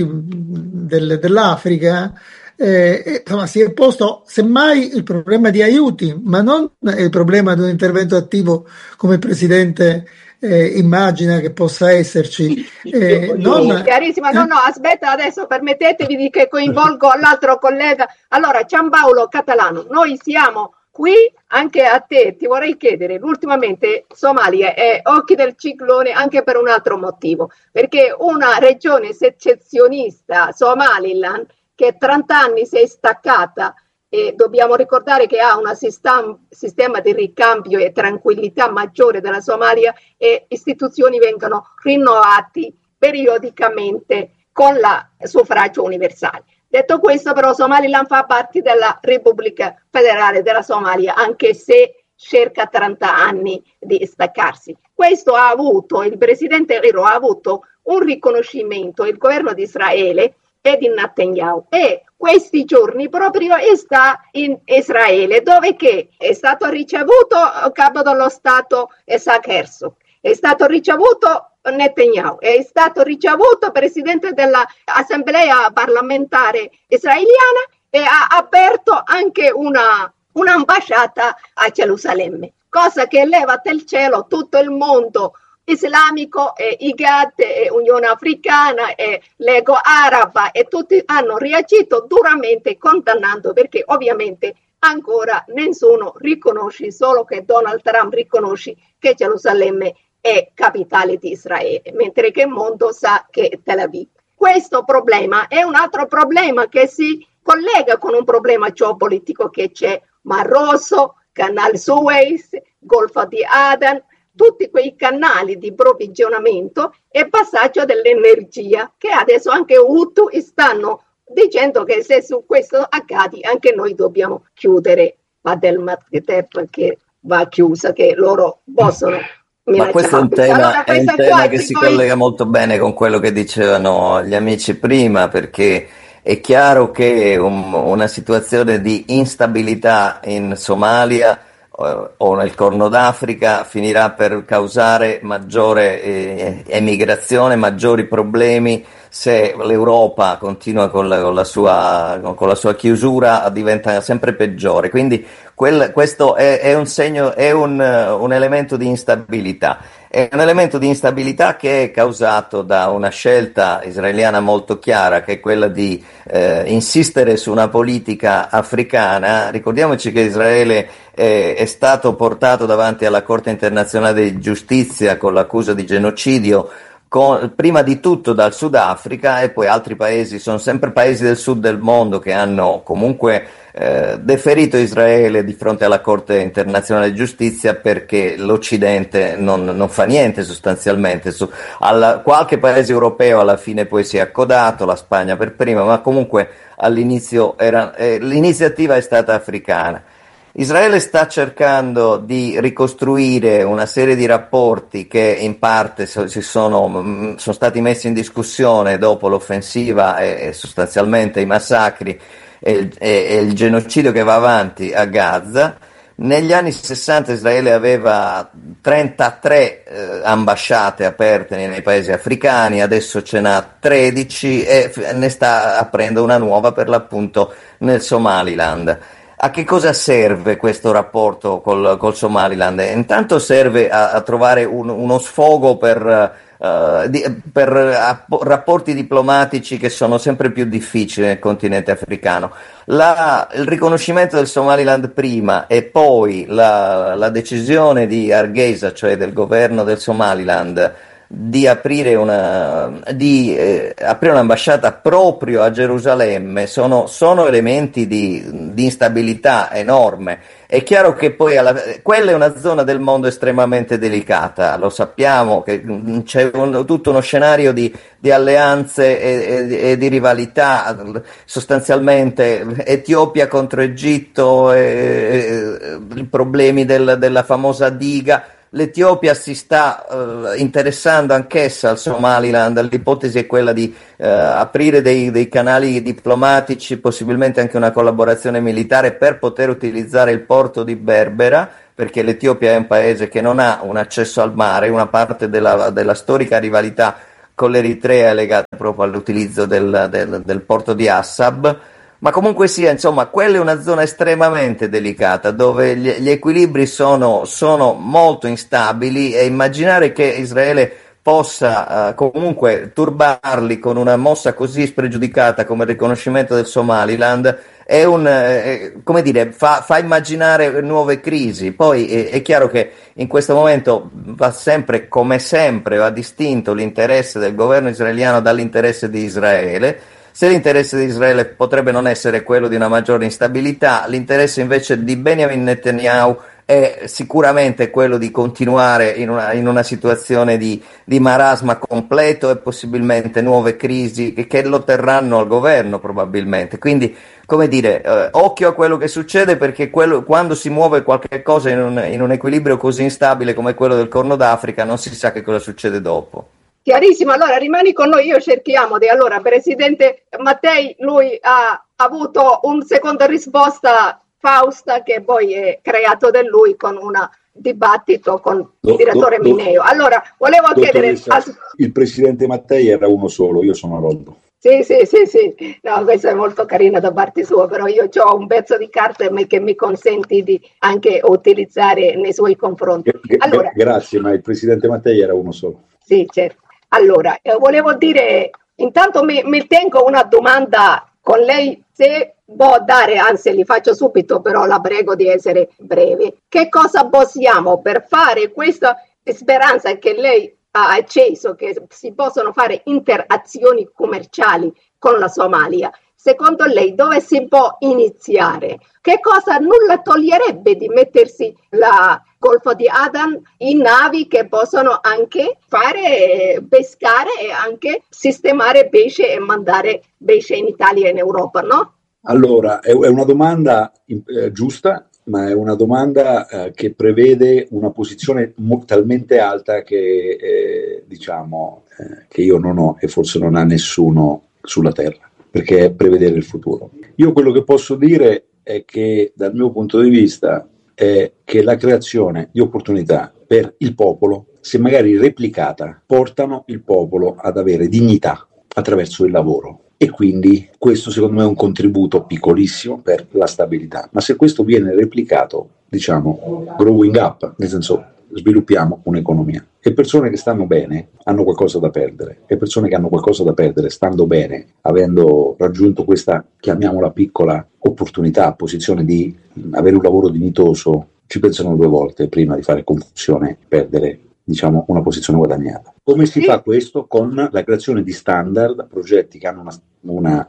dell'Africa, insomma, si è posto semmai il problema di aiuti, ma non il problema di un intervento attivo come il Presidente immagina che possa esserci. Chiarissimo, no, aspetta, adesso permettetevi di che coinvolgo l'altro collega. Allora, Gianpaolo Catalano, noi siamo qui anche a te, ti vorrei chiedere, ultimamente Somalia è occhi del ciclone anche per un altro motivo, perché una regione secessionista, Somaliland, che 30 anni si è staccata, e dobbiamo ricordare che ha un sistema di ricambio e tranquillità maggiore della Somalia, e istituzioni vengono rinnovate periodicamente con la suffragio universale. Detto questo, però, Somaliland fa parte della Repubblica Federale della Somalia, anche se cerca 30 anni di staccarsi. Questo ha avuto, il presidente Riro ha avuto un riconoscimento, il governo di Israele e di Netanyahu, e questi giorni proprio sta in Israele, dove che è stato ricevuto capo dello Stato Isaac Herzog, è stato ricevuto Netanyahu, è stato ricevuto presidente dell'Assemblea parlamentare israeliana, e ha aperto anche un'ambasciata a Gerusalemme, cosa che eleva del cielo tutto il mondo islamico, e IGAD, e Unione Africana, e Lega Araba, e tutti hanno reagito duramente condannando, perché ovviamente ancora nessuno riconosce, solo che Donald Trump riconosce che Gerusalemme è capitale di Israele, mentre che il mondo sa che è Tel Aviv. Questo problema è un altro problema che si collega con un problema geopolitico che c'è: Mar Rosso, Canale Suez, Golfo di Aden, tutti quei canali di approvvigionamento e passaggio dell'energia, che adesso anche Hutu stanno dicendo che se su questo accade anche noi dobbiamo chiudere Bab el-Mandeb, che va chiusa, che loro possono. Ma questo è un tema, che si collega molto bene con quello che dicevano gli amici prima, perché è chiaro che una situazione di instabilità in Somalia o nel Corno d'Africa finirà per causare maggiore emigrazione, maggiori problemi. Se l'Europa continua con la sua chiusura, diventa sempre peggiore. Quindi questo è un segno, è un elemento di instabilità. È un elemento di instabilità che è causato da una scelta israeliana molto chiara, che è quella di insistere su una politica africana. Ricordiamoci che Israele è stato portato davanti alla Corte internazionale di giustizia con l'accusa di genocidio, prima di tutto dal Sudafrica, e poi altri paesi, sono sempre paesi del sud del mondo che hanno comunque deferito Israele di fronte alla Corte internazionale di giustizia, perché l'Occidente non fa niente sostanzialmente. Qualche paese europeo alla fine poi si è accodato, la Spagna per prima, ma comunque all'inizio l'iniziativa è stata africana. Israele sta cercando di ricostruire una serie di rapporti che in parte sono stati messi in discussione dopo l'offensiva e sostanzialmente i massacri e il genocidio che va avanti a Gaza. Negli anni 60 Israele aveva 33 ambasciate aperte nei paesi africani, adesso ce n'ha 13 e ne sta aprendo una nuova, per l'appunto nel Somaliland. A che cosa serve questo rapporto col Somaliland? Intanto serve a trovare uno sfogo per rapporti diplomatici che sono sempre più difficili nel continente africano. Il riconoscimento del Somaliland prima e poi la decisione di Hargeisa, cioè del governo del Somaliland, di aprire un'ambasciata proprio a Gerusalemme sono elementi di instabilità enorme. È chiaro che poi quella è una zona del mondo estremamente delicata, lo sappiamo, che c'è tutto uno scenario di alleanze e di rivalità, sostanzialmente Etiopia contro Egitto, i problemi della famosa diga. L'Etiopia si sta interessando anch'essa al Somaliland, l'ipotesi è quella di aprire dei canali diplomatici, possibilmente anche una collaborazione militare per poter utilizzare il porto di Berbera, perché l'Etiopia è un paese che non ha un accesso al mare, una parte della storica rivalità con l'Eritrea è legata proprio all'utilizzo del porto di Assab. Ma comunque sia, insomma, quella è una zona estremamente delicata dove gli equilibri sono molto instabili e immaginare che Israele possa comunque turbarli con una mossa così spregiudicata come il riconoscimento del Somaliland è come dire, fa immaginare nuove crisi. Poi è chiaro che in questo momento va sempre, come sempre, va distinto l'interesse del governo israeliano dall'interesse di Israele. Se l'interesse di Israele potrebbe non essere quello di una maggiore instabilità, l'interesse invece di Benjamin Netanyahu è sicuramente quello di continuare in una situazione di marasma completo e possibilmente nuove crisi che lo terranno al governo probabilmente. Quindi, come dire, occhio a quello che succede, perché quando si muove qualche cosa in un equilibrio così instabile come quello del Corno d'Africa non si sa che cosa succede dopo. Chiarissimo, allora rimani con noi, io cerchiamo allora, Presidente Mattei, lui ha avuto un seconda risposta Fausta che poi è creato da lui con un dibattito con il direttore Mineo. Allora, volevo chiedere... Il Presidente Mattei era uno solo, io sono Roldo. Sì, no, questo è molto carino da parte sua, però io ho un pezzo di carta che mi consenti di anche utilizzare nei suoi confronti. Allora, grazie, ma il Presidente Mattei era uno solo. Sì, certo. Allora, volevo dire, intanto mi tengo una domanda con lei, se può dare, anzi li faccio subito, però la prego di essere breve. Che cosa possiamo per fare questa speranza che lei ha acceso, che si possono fare interazioni commerciali con la Somalia? Secondo lei dove si può iniziare? Che cosa nulla toglierebbe di mettersi la Golfo di Aden in navi che possono anche pescare e anche sistemare pesce e mandare pesce in Italia e in Europa, no? Allora, è una domanda giusta, ma è una domanda che prevede una posizione talmente alta che che io non ho e forse non ha nessuno sulla Terra, perché è prevedere il futuro. Io quello che posso dire è che dal mio punto di vista è che la creazione di opportunità per il popolo, se magari replicata, portano il popolo ad avere dignità attraverso il lavoro. E quindi questo secondo me è un contributo piccolissimo per la stabilità. Ma se questo viene replicato, growing up, nel senso sviluppiamo un'economia. E persone che stanno bene hanno qualcosa da perdere. E persone che hanno qualcosa da perdere, stando bene, avendo raggiunto questa, chiamiamola piccola, opportunità, posizione di avere un lavoro dignitoso, ci pensano due volte prima di fare confusione e perdere una posizione guadagnata. Come si fa questo? Con la creazione di standard, progetti che hanno una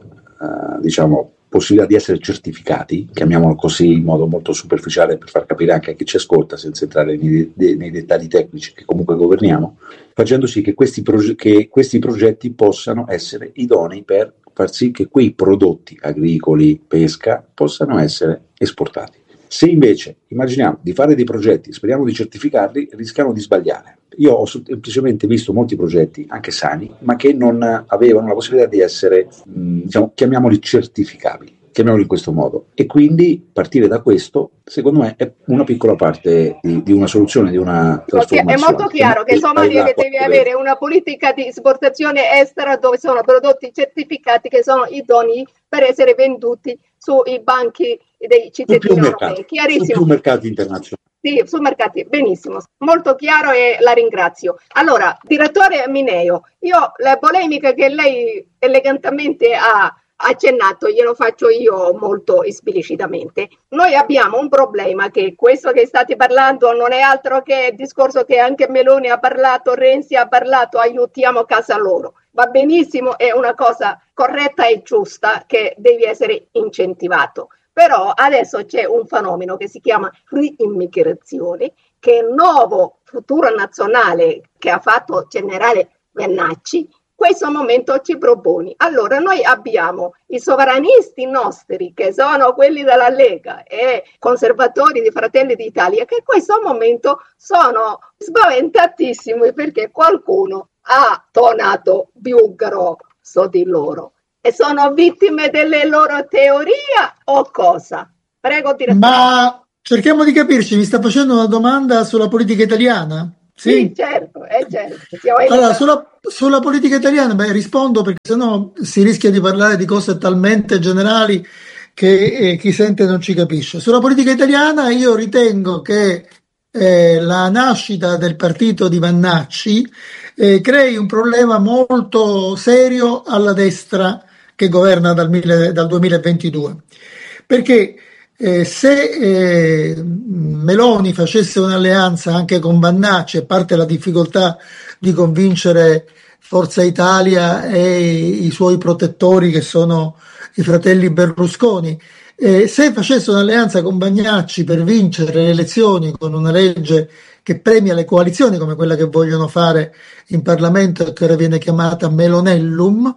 possibilità di essere certificati, chiamiamolo così in modo molto superficiale per far capire anche a chi ci ascolta, senza entrare nei dettagli tecnici che comunque governiamo, facendo sì che questi progetti possano essere idonei per far sì che quei prodotti agricoli, pesca, possano essere esportati. Se invece immaginiamo di fare dei progetti, speriamo di certificarli, rischiamo di sbagliare. Io ho semplicemente visto molti progetti, anche sani, ma che non avevano la possibilità di essere, chiamiamoli certificabili, chiamiamoli in questo modo. E quindi partire da questo, secondo me, è una piccola parte di una soluzione, di una trasformazione. È molto chiaro che Somalia che deve avere una politica di esportazione estera dove sono prodotti certificati che sono idonei per essere venduti sui banchi dei cittadini europei. Chiarissimo. Su più mercati internazionali. Sì, sul mercato, benissimo, molto chiaro e la ringrazio. Allora, direttore Mineo, io la polemica che lei elegantemente ha accennato, glielo faccio io molto esplicitamente. Noi abbiamo un problema che questo che state parlando non è altro che il discorso che anche Meloni ha parlato, Renzi ha parlato, aiutiamo casa loro. Va benissimo, è una cosa corretta e giusta che deve essere incentivato. Però adesso c'è un fenomeno che si chiama riimmigrazione, che è il nuovo futuro nazionale che ha fatto generale Vannacci. Questo momento ci propone. Allora noi abbiamo i sovranisti nostri, che sono quelli della Lega e conservatori di Fratelli d'Italia, che in questo momento sono spaventatissimi perché qualcuno ha tonato più grosso di loro. E sono vittime delle loro teorie o cosa? Prego, direttore. Ma cerchiamo di capirci, mi sta facendo una domanda sulla politica italiana? Sì, certo, certo. Allora, sulla politica italiana, rispondo perché sennò si rischia di parlare di cose talmente generali che chi sente non ci capisce. Sulla politica italiana io ritengo che la nascita del partito di Vannacci crei un problema molto serio alla destra che governa dal 2022, perché se Meloni facesse un'alleanza anche con Vannacci, a parte la difficoltà di convincere Forza Italia e i suoi protettori che sono i fratelli Berlusconi, se facesse un'alleanza con Vannacci per vincere le elezioni con una legge che premia le coalizioni come quella che vogliono fare in Parlamento e che ora viene chiamata Melonellum,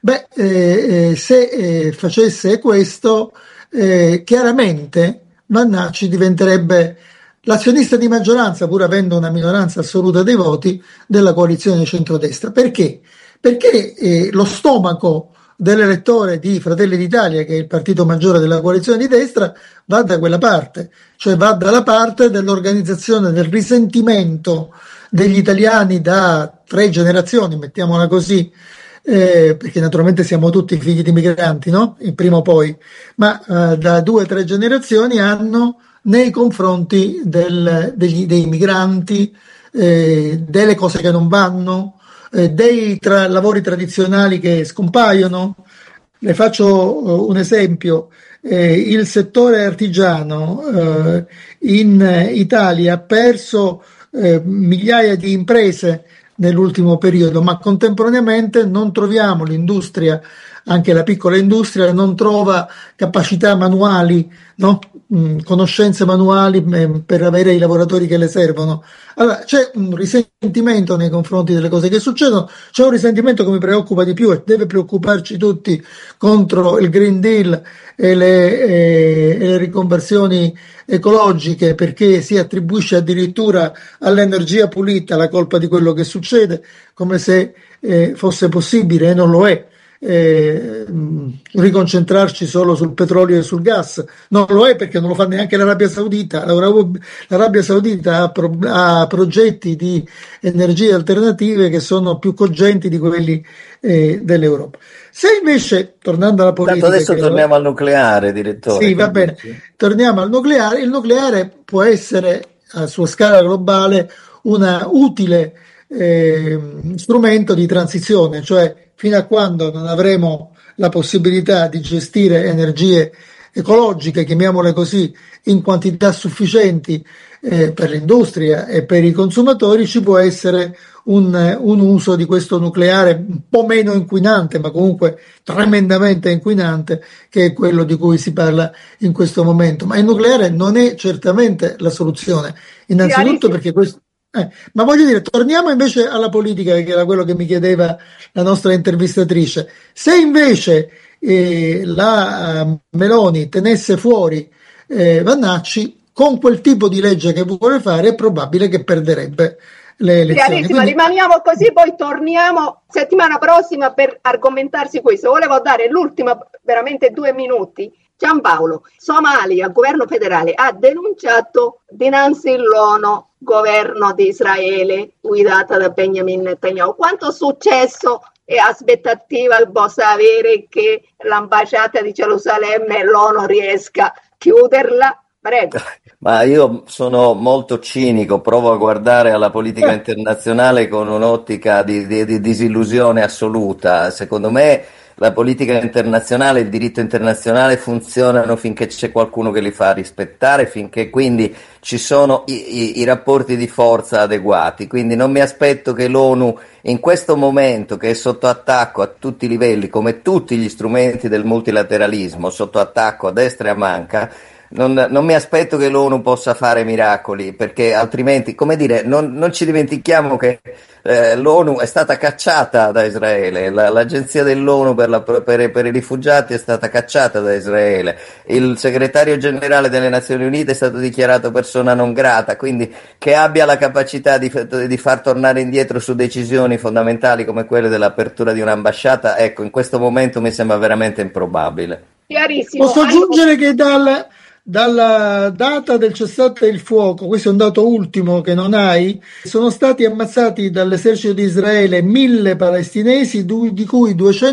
se facesse questo, chiaramente Vannacci diventerebbe l'azionista di maggioranza, pur avendo una minoranza assoluta dei voti, della coalizione di centrodestra. Perché? Perché lo stomaco dell'elettore di Fratelli d'Italia, che è il partito maggiore della coalizione di destra, va da quella parte, cioè va dalla parte dell'organizzazione del risentimento degli italiani da 3 generazioni, mettiamola così, perché naturalmente siamo tutti figli di migranti, no? Prima o poi, ma da 2 o 3 generazioni hanno nei confronti dei migranti, delle cose che non vanno, dei lavori tradizionali che scompaiono. Le faccio un esempio. Il settore artigiano in Italia ha perso migliaia di imprese nell'ultimo periodo, ma contemporaneamente non troviamo l'industria, anche la piccola industria non trova capacità manuali, no? Conoscenze manuali per avere i lavoratori che le servono. Allora c'è un risentimento nei confronti delle cose che succedono, c'è un risentimento che mi preoccupa di più e deve preoccuparci tutti contro il Green Deal e le riconversioni ecologiche, perché si attribuisce addirittura all'energia pulita la colpa di quello che succede, come se fosse possibile, e non lo è. Riconcentrarci solo sul petrolio e sul gas. Non lo è, perché non lo fa neanche l'Arabia Saudita. L'Arabia Saudita ha progetti di energie alternative che sono più cogenti di quelli dell'Europa. Se invece, tornando alla politica, adesso torniamo al nucleare, direttore. Sì, va bene, torniamo al nucleare. Il nucleare può essere a sua scala globale un utile strumento di transizione, cioè fino a quando non avremo la possibilità di gestire energie ecologiche, chiamiamole così, in quantità sufficienti per l'industria e per i consumatori, ci può essere un uso di questo nucleare un po' meno inquinante, ma comunque tremendamente inquinante, che è quello di cui si parla in questo momento. Ma il nucleare non è certamente la soluzione, innanzitutto perché questo... ma voglio dire, torniamo invece alla politica, che era quello che mi chiedeva la nostra intervistatrice. Se invece la Meloni tenesse fuori Vannacci, con quel tipo di legge che vuole fare, è probabile che perderebbe le elezioni. Quindi... rimaniamo così, poi torniamo settimana prossima per argomentarsi questo. Volevo dare l'ultima, veramente 2 minuti. Giampaolo, Somalia, governo federale, ha denunciato dinanzi all'ONU, governo di Israele, guidata da Benjamin Netanyahu. Quanto è successo e aspettativa possa avere che l'ambasciata di Gerusalemme l'ONU riesca a chiuderla? Prego. Ma io sono molto cinico, provo a guardare alla politica internazionale con un'ottica di disillusione assoluta. Secondo me la politica internazionale, il diritto internazionale funzionano finché c'è qualcuno che li fa rispettare, finché quindi ci sono i rapporti di forza adeguati. Quindi non mi aspetto che l'ONU in questo momento, che è sotto attacco a tutti i livelli, come tutti gli strumenti del multilateralismo, sotto attacco a destra e a manca, non mi aspetto che l'ONU possa fare miracoli, perché altrimenti, come dire, non ci dimentichiamo che l'ONU è stata cacciata da Israele, l'agenzia dell'ONU per i rifugiati è stata cacciata da Israele, il segretario generale delle Nazioni Unite è stato dichiarato persona non grata, quindi che abbia la capacità di far tornare indietro su decisioni fondamentali come quelle dell'apertura di un'ambasciata, ecco, in questo momento mi sembra veramente improbabile. Chiarissimo. Posso aggiungere che dalla data del cessate il fuoco, questo è un dato ultimo che non hai, sono stati ammazzati dall'esercito di Israele 1000 palestinesi, di cui 200